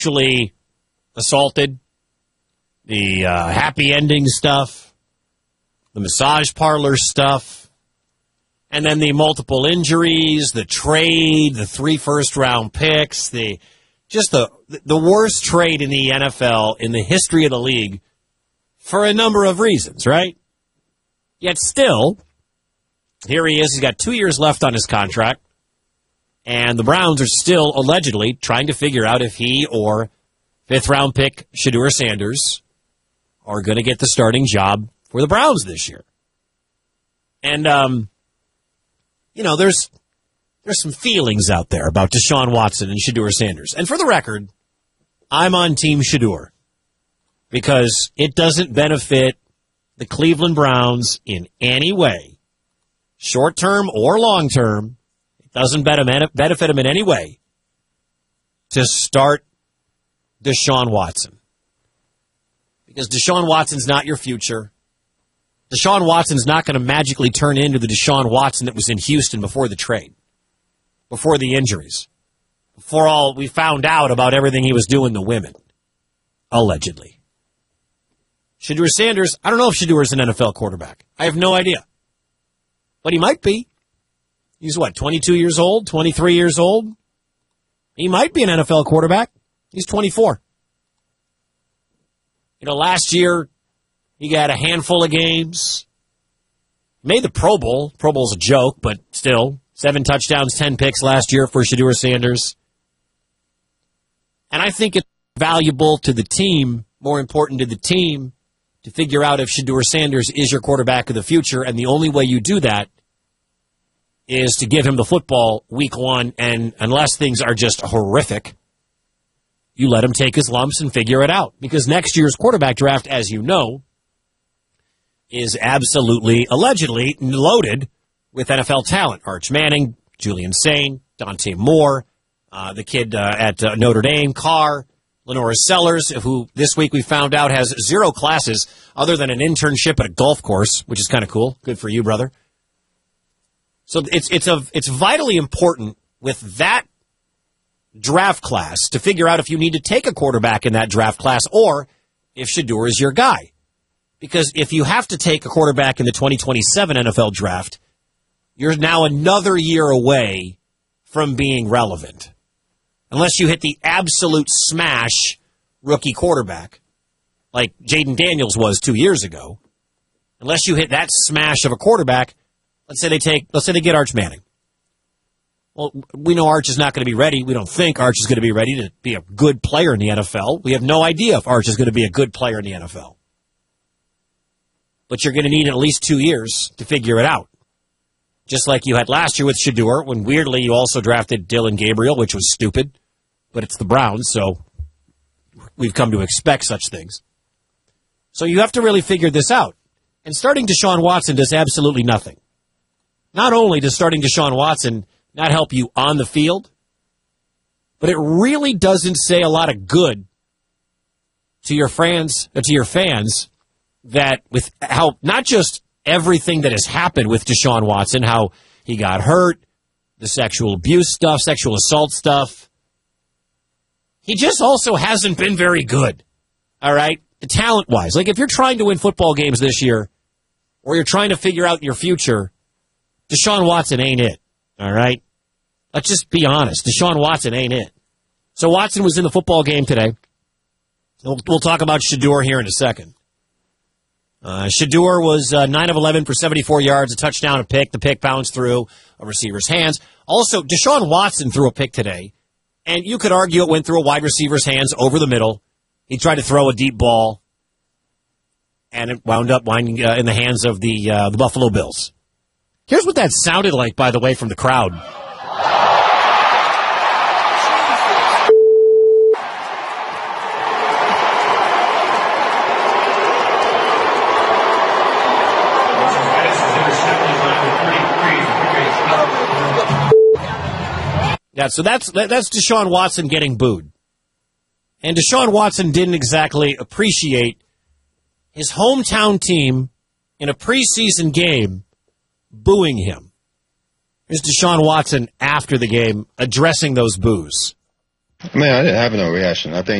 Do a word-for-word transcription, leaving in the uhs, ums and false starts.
actually assaulted, the uh, happy ending stuff, the massage parlor stuff, and then the multiple injuries, the trade, the three first-round picks, the just the the worst trade in the N F L in the history of the league for a number of reasons, right? Yet still, here he is. He's got two years left on his contract, and the Browns are still allegedly trying to figure out if he or fifth-round pick Shedeur Sanders are going to get the starting job for the Browns this year. And, um, you know, there's there's some feelings out there about Deshaun Watson and Shedeur Sanders. And for the record, I'm on Team Shedeur because it doesn't benefit the Cleveland Browns in any way, short-term or long-term. It doesn't benefit them in any way to start Deshaun Watson. Because Deshaun Watson's not your future. Deshaun Watson's not going to magically turn into the Deshaun Watson that was in Houston before the trade, before the injuries, before all we found out about everything he was doing to women, allegedly. Shedeur Sanders, I don't know if Shedeur is an N F L quarterback. I have no idea. But he might be. He's what, twenty-two years old, twenty-three years old? He might be an N F L quarterback. He's twenty-four. You know, last year, he got a handful of games. Made the Pro Bowl. Pro Bowl's a joke, but still. Seven touchdowns, ten picks last year for Shedeur Sanders. And I think it's valuable to the team, more important to the team, to figure out if Shedeur Sanders is your quarterback of the future. And the only way you do that is to give him the football week one. And unless things are just horrific, you let him take his lumps and figure it out. Because next year's quarterback draft, as you know, is absolutely, allegedly loaded with N F L talent. Arch Manning, Julian Sain, Dante Moore, uh, the kid uh, at uh, Notre Dame, Carr, Lenora Sellers, who this week we found out has zero classes other than an internship at a golf course, which is kind of cool. Good for you, brother. So it's it's a, it's vitally important with that draft class to figure out if you need to take a quarterback in that draft class or if Shedeur is your guy. Because if you have to take a quarterback in the twenty twenty-seven N F L draft, you're now another year away from being relevant. Unless you hit the absolute smash rookie quarterback, like Jaden Daniels was two years ago. Unless you hit that smash of a quarterback, let's say they take, let's say they get Arch Manning. Well, we know Arch is not going to be ready. We don't think Arch is going to be ready to be a good player in the N F L. We have no idea if Arch is going to be a good player in the N F L. But you're going to need at least two years to figure it out. Just like you had last year with Shedeur, when weirdly you also drafted Dylan Gabriel, which was stupid. But it's the Browns, so we've come to expect such things. So you have to really figure this out. And starting Deshaun Watson does absolutely nothing. Not only does starting Deshaun Watson not help you on the field, but it really doesn't say a lot of good to your fans, uh, to your fans, that with how not just everything that has happened with Deshaun Watson, how he got hurt, the sexual abuse stuff, sexual assault stuff. He just also hasn't been very good, all right, talent-wise. Like, if you're trying to win football games this year or you're trying to figure out your future, Deshaun Watson ain't it, all right? Let's just be honest. Deshaun Watson ain't it. So Watson was in the football game today. We'll, we'll talk about Shedeur here in a second. Uh, Shedeur was uh, nine of eleven for seventy-four yards, a touchdown, a pick. The pick bounced through a receiver's hands. Also, Deshaun Watson threw a pick today. And you could argue it went through a wide receiver's hands over the middle. He tried to throw a deep ball, and it wound up winding uh, in the hands of the uh, the Buffalo Bills. Here's what that sounded like, by the way, from the crowd. Yeah, so that's that's Deshaun Watson getting booed. And Deshaun Watson didn't exactly appreciate his hometown team in a preseason game booing him. Here's Deshaun Watson after the game addressing those boos. Man, I didn't have no reaction. I think